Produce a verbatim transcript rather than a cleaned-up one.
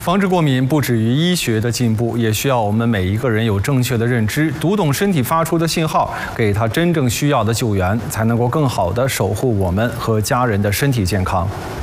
防治过敏不止于医学的进步，也需要我们每一个人有正确的认知，读懂身体发出的信号，给他真正需要的救援，才能够更好地守护我们和家人的身体健康。